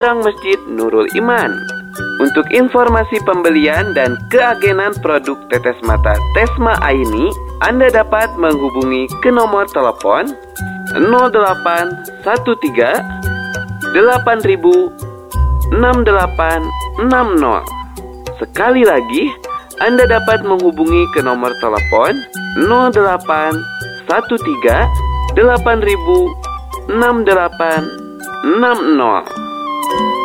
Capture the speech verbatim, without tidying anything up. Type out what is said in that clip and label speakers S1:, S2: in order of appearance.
S1: Gang Masjid Nurul Iman. Untuk informasi pembelian dan keagenan produk tetes mata Tesma Aini, Anda dapat menghubungi ke nomor telepon nol delapan satu tiga delapan ribu enam delapan enam nol. Sekali lagi, Anda dapat menghubungi ke nomor telepon nol delapan satu tiga delapan ribu enam delapan enam nol.